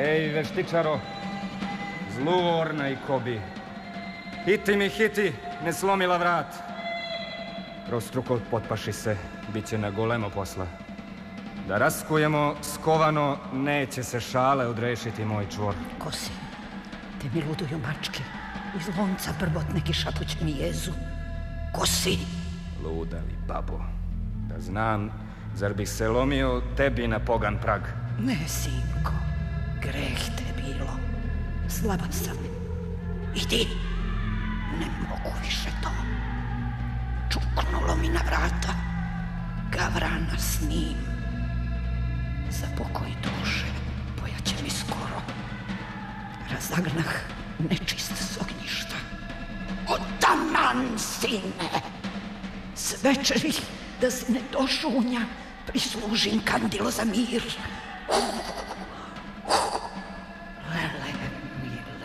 Ej, veštičaro, zluvorna i kobi. Hiti mi, hiti, ne slomila vrat. Prostruko potpaši se, bit će na golemo posla. Da raskujemo skovano, neće se šale odrešiti moj čvor. Ko si? Te mi luduju mačke. Iz lonca brbot neki šapućeni jezu. Ko si? Luda li, babo. Da znam, zar bih se lomio tebi na pogan prag? Ne, sinko. Greh te bilo. Slaban sam. Idi. Ne mogu više to. Čuknulo mi na vrata. Gavrana s njim. Za pokoj duše pojaće mi skoro. Razagnah nečist s ognjišta. Otaman, sine! S večeri, da se ne došunja, prislužim kandilo za mir.